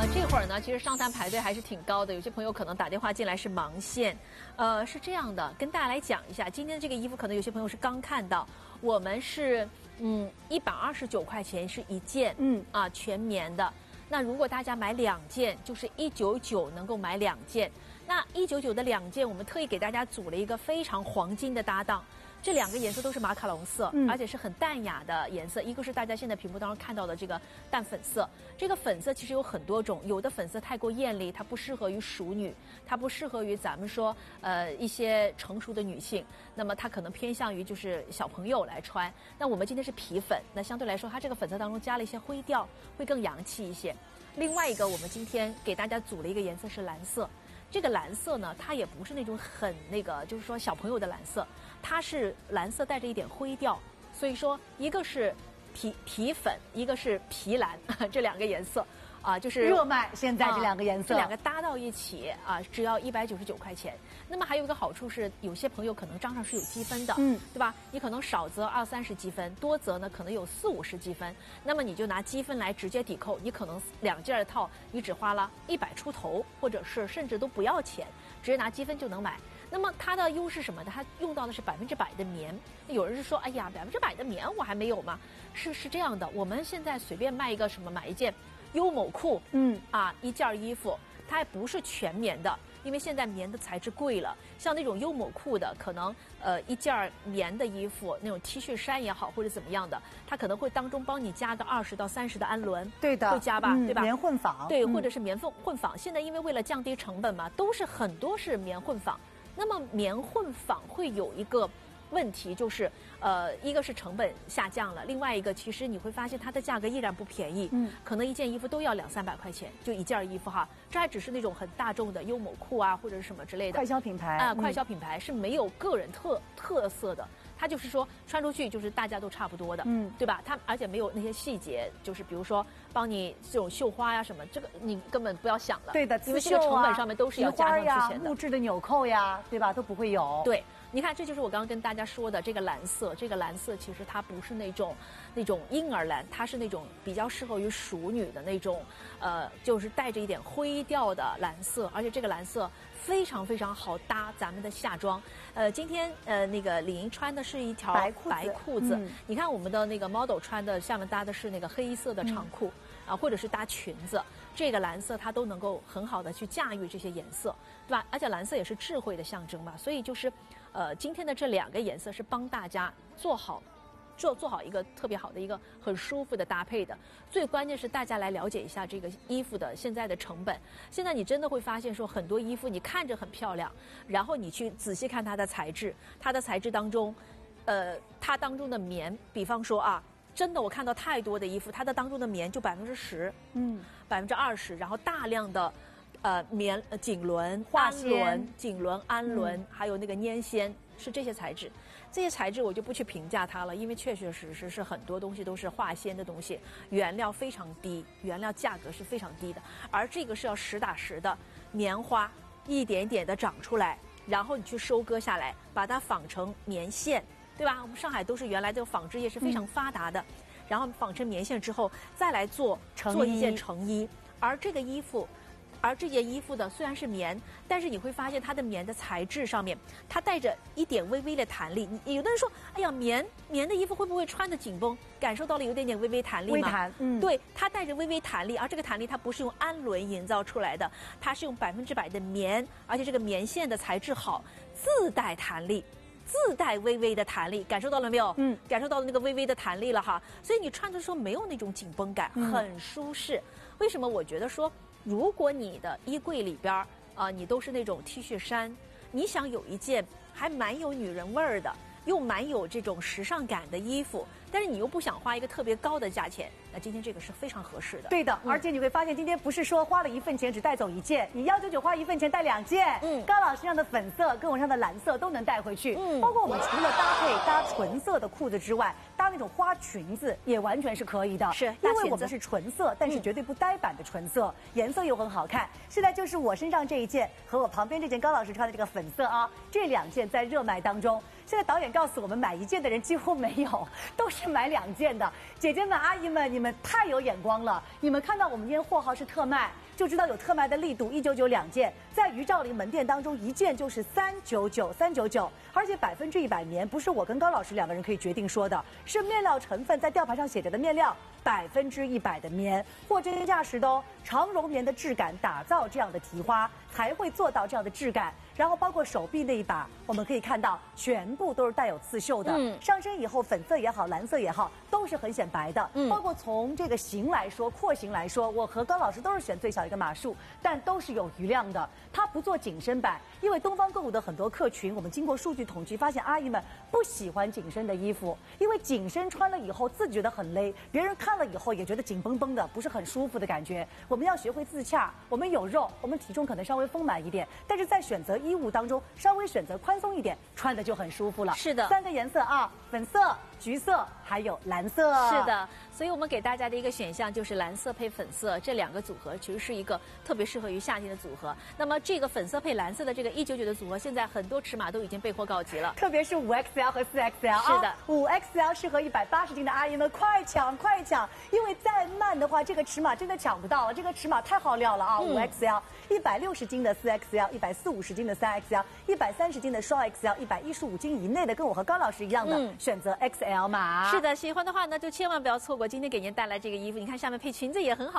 这会儿呢，其实上单排队还是挺高的，有些朋友可能打电话进来是忙线。是这样的，跟大家来讲一下，今天这个衣服可能有些朋友是刚看到，我们是129块钱是一件，全棉的。那如果大家买2件，就是199能够买2件。那199的2件，我们特意给大家组了一个非常黄金的搭档。这2个颜色都是马卡龙色，而且是很淡雅的颜色。一个是大家现在屏幕当中看到的这个淡粉色，这个粉色其实有很多种，有的粉色太过艳丽，它不适合于熟女，它不适合于咱们说一些成熟的女性，那么它可能偏向于就是小朋友来穿。那我们今天是皮粉，那相对来说它这个粉色当中加了一些灰调，会更洋气一些。另外一个，我们今天给大家组了一个颜色是蓝色。这个蓝色呢，它也不是那种很就是说小朋友的蓝色，它是蓝色带着一点灰调，所以说一个是皮粉，一个是皮蓝，这2个颜色就是热卖。现在这2个颜色， 这2个搭到一起只要199块钱。那么还有一个好处是，有些朋友可能账上是有积分的，对吧？你可能少则20-30积分，多则呢可能有40-50积分。那么你就拿积分来直接抵扣，你可能2件的套你只花了100出头，或者是甚至都不要钱，直接拿积分就能买。那么它的优势什么呢？它用到的是100%的棉。有人是说，哎呀，100%的棉我还没有吗？是这样的，我们现在随便卖一个什么，买一件优某裤，一件衣服，它还不是全棉的，因为现在棉的材质贵了。像那种优某裤的，可能一件棉的衣服，那种 T 恤衫也好，或者怎么样的，它可能会当中帮你加个20到30的氨纶， 对的， 会加吧，对吧？ 棉混纺， 对，或者是棉混纺。现在因为为了降低成本嘛，都是很多是棉混纺。那么棉混纺会有一个问题，就是一个是成本下降了，另外一个其实你会发现它的价格依然不便宜，可能一件衣服都要200-300块钱，就一件衣服哈。这还只是那种很大众的优某裤或者是什么之类的快消品牌快消品牌是没有个人特色的。它就是说穿出去就是大家都差不多的，对吧？它而且没有那些细节，就是比如说帮你这种绣花什么，这个你根本不要想了。 对的， 因为这个成本上面都是要加上去钱的。 木质的纽扣呀，对吧？都不会有。 对，你看，这就是我刚刚跟大家说的这个蓝色。这个蓝色其实它不是那种婴儿蓝，它是那种比较适合于熟女的那种，就是带着一点灰调的蓝色，而且这个蓝色非常非常好搭咱们的夏装。今天那个李莹穿的是一条白裤子，你看我们的那个 model 穿的下面搭的是那个黑色的长裤或者是搭裙子，这个蓝色它都能够很好的去驾驭这些颜色，对吧？而且蓝色也是智慧的象征嘛，所以就是今天的这2个颜色是帮大家做好一个特别好的一个很舒服的搭配的。最关键是大家来了解一下这个衣服的现在的成本。现在你真的会发现说，很多衣服你看着很漂亮，然后你去仔细看它的材质，它的材质当中它当中的棉，比方说真的我看到太多的衣服，它的当中的棉就10%，20%，然后大量的棉锦纶、氨纶，还有那个粘纤，是这些材质。这些材质我就不去评价它了，因为确确实实是很多东西都是化纤的东西，原料非常低，原料价格是非常低的。而这个是要实打实的棉花，一点点的长出来，然后你去收割下来，把它纺成棉线，对吧？我们上海都是原来这个纺织业是非常发达的，然后纺成棉线之后，再来做一件成衣。而这件衣服的虽然是棉，但是你会发现它的棉的材质上面，它带着一点微微的弹力。有的人说，哎呀，棉的衣服会不会穿得紧绷？感受到了有点微微弹力吗？ 微弹， 对，它带着微微弹力，而这个弹力它不是用氨纶营造出来的，它是用100%的棉，而且这个棉线的材质好，自带弹力。自带微微的弹力，感受到了没有？感受到了那个微微的弹力了哈。所以你穿的时候没有那种紧绷感，很舒适。为什么我觉得说，如果你的衣柜里边你都是那种 T 恤衫，你想有一件还蛮有女人味儿的，又蛮有这种时尚感的衣服，但是你又不想花一个特别高的价钱，那今天这个是非常合适的。 对的，而且你会发现今天不是说花了1份钱只带走1件，你199花1份钱带2件。高老师身上的粉色跟我身上的蓝色都能带回去。包括我们除了搭纯色的裤子之外，搭那种花裙子也完全是可以的。 是， 因为我们是纯色，但是绝对不呆板的纯色，颜色又很好看。现在就是我身上这一件和我旁边这件高老师穿的这个粉色这2件在热卖当中。 现在导演告诉我们，买1件的人几乎没有，都是买2件的。姐姐们、阿姨们，你们太有眼光了！你们看到我们今天货号是特卖，就知道有特卖的力度，199 2件，在于兆麟门店当中，1件就是399，而且100%棉，不是我跟高老师2个人可以决定说的，是面料成分在吊牌上写着的面料100%的棉，货真价实的哦，长绒棉的质感打造这样的提花，才会做到这样的质感。然后包括手臂那一把，我们可以看到全部都是带有刺绣的，上身以后粉色也好，蓝色也好，都是很显白的。包括从这个型来说，廓形来说，我和高老师都是选最小一个码数，但都是有余量的。它不做紧身版，因为东方购物的很多客群，我们经过数据统计发现，阿姨们不喜欢紧身的衣服，因为紧身穿了以后自己觉得很勒，别人看了以后也觉得紧绷绷的，不是很舒服的感觉。我们要学会自洽，我们有肉，我们体重可能稍微丰满一点，但是在选择衣物当中稍微选择宽松一点，穿的就很舒服了。 是的 ，3个颜色啊，粉色、橘色还有蓝色。 是的，所以我们给大家的一个选项就是蓝色配粉色，这2个组合其实是一个特别适合于夏天的组合。那么这个粉色配蓝色的这个199的组合，现在很多尺码都已经备货告急了， 特别是5XL 和4XL。 是的 ，5XL 适合180斤的阿姨们，快抢快抢！因为再慢的话，这个尺码真的抢不到了，这个尺码太好料了啊！5XL 160斤的4XL，140-50斤的3XL，130斤的双 XL，115斤以内的，跟我和高老师一样的，选择 XL 码。 是的，喜欢的话呢，就千万不要错过今天给您带来这个衣服。你看下面配裙子也很好。